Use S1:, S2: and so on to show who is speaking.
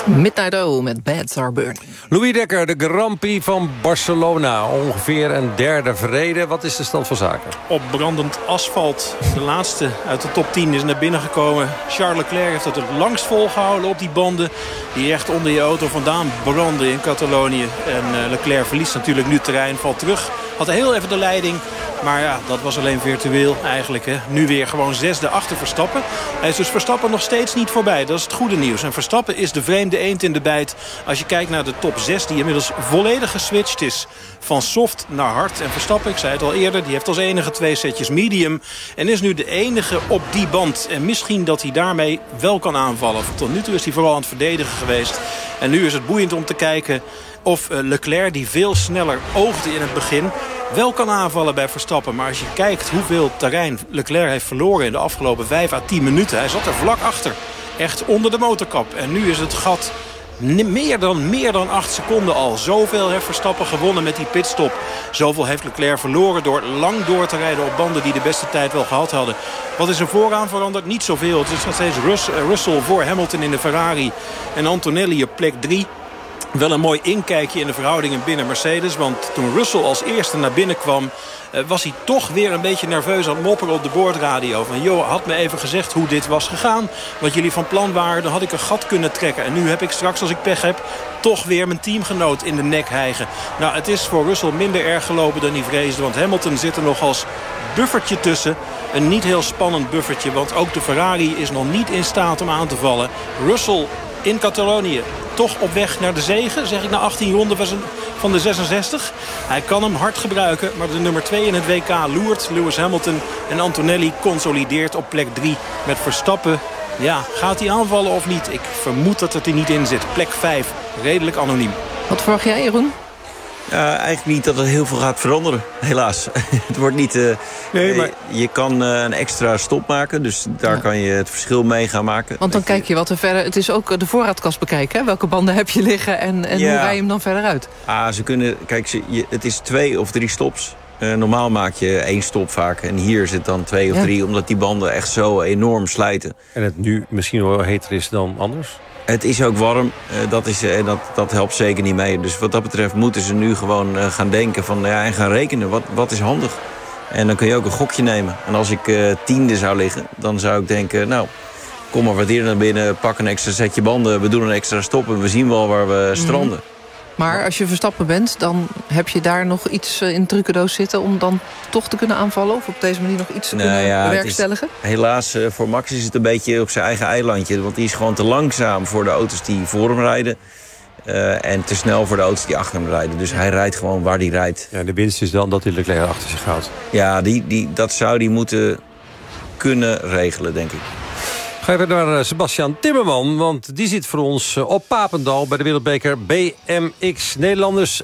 S1: Midnight O met Beds Are Burning.
S2: Louis Dekker, de Grand Prix van Barcelona. Ongeveer een derde verreden. Wat is de stand van zaken?
S3: Op brandend asfalt. De laatste uit de top 10 is naar binnen gekomen. Charles Leclerc heeft het langst volgehouden op die banden. Die echt onder je auto vandaan branden in Catalonië. En Leclerc verliest natuurlijk nu terrein, valt terug. Had heel even de leiding. Maar ja, dat was alleen virtueel eigenlijk. Hè. Nu weer gewoon zesde achter Verstappen. Hij is dus Verstappen nog steeds niet voorbij. Dat is het goede nieuws. En Verstappen is de vreemde eend in de bijt. Als je kijkt naar de top 6 die inmiddels volledig geswitcht is. Van soft naar hard. En Verstappen, ik zei het al eerder, die heeft als enige 2 setjes medium. En is nu de enige op die band. En misschien dat hij daarmee wel kan aanvallen. Tot nu toe is hij vooral aan het verdedigen geweest. En nu is het boeiend om te kijken of Leclerc, die veel sneller oogde in het begin, wel kan aanvallen bij Verstappen. Maar als je kijkt hoeveel terrein Leclerc heeft verloren in de afgelopen 5 à 10 minuten. Hij zat er vlak achter. Echt onder de motorkap. En nu is het gat meer dan 8 seconden al. Zoveel heeft Verstappen gewonnen met die pitstop. Zoveel heeft Leclerc verloren door lang door te rijden op banden die de beste tijd wel gehad hadden. Wat is er vooraan veranderd? Niet zoveel. Het is nog steeds Russell voor Hamilton in de Ferrari. En Antonelli op plek 3. Wel een mooi inkijkje in de verhoudingen binnen Mercedes. Want toen Russell als eerste naar binnen kwam, was hij toch weer een beetje nerveus aan het mopperen op de boordradio. Van joh, had me even gezegd hoe dit was gegaan. Wat jullie van plan waren, dan had ik een gat kunnen trekken. En nu heb ik straks, als ik pech heb, toch weer mijn teamgenoot in de nek hijgen. Nou, het is voor Russell minder erg gelopen dan hij vreesde. Want Hamilton zit er nog als buffertje tussen. Een niet heel spannend buffertje. Want ook de Ferrari is nog niet in staat om aan te vallen. Russell in Catalonië toch op weg naar de zege, zeg ik, na 18 ronden van de 66. Hij kan hem hard gebruiken, maar de nummer 2 in het WK loert. Lewis Hamilton en Antonelli consolideert op plek 3 met Verstappen. Ja, gaat hij aanvallen of niet? Ik vermoed dat het er niet in zit. Plek 5, redelijk anoniem.
S1: Wat verwacht jij, Jeroen?
S4: Eigenlijk niet dat het heel veel gaat veranderen, helaas. Het wordt niet. Nee, maar je kan een extra stop maken, dus daar kan je het verschil mee gaan maken.
S1: Want dan kijk je wat er verder. Het is ook de voorraadkast bekijken, hè? Welke banden heb je liggen en hoe rij je hem dan verder uit?
S4: Ze kunnen. Kijk, het is 2 of 3 stops. Normaal maak je 1 stop vaak. En hier zit dan 2 of 3, omdat die banden echt zo enorm slijten.
S2: En het nu misschien wel heter is dan anders?
S4: Het is ook warm, dat helpt zeker niet mee. Dus wat dat betreft moeten ze nu gewoon gaan denken van, en gaan rekenen. Wat is handig? En dan kun je ook een gokje nemen. En als ik 10e zou liggen, dan zou ik denken, nou, kom maar wat eerder naar binnen, pak een extra setje banden, we doen een extra stop en we zien wel waar we stranden.
S1: Maar als je Verstappen bent, dan heb je daar nog iets in de trucendoos zitten om dan toch te kunnen aanvallen? Of op deze manier nog iets te kunnen bewerkstelligen?
S4: Helaas, voor Max is het een beetje op zijn eigen eilandje. Want die is gewoon te langzaam voor de auto's die voor hem rijden. En te snel voor de auto's die achter hem rijden. Dus hij rijdt gewoon waar hij rijdt.
S2: Ja, de winst is dan dat hij Leclerc achter zich houdt.
S4: Ja, dat zou hij moeten kunnen regelen, denk ik.
S2: Ga even naar Sebastian Timmerman, want die zit voor ons op Papendal bij de Wereldbeker BMX. Nederlanders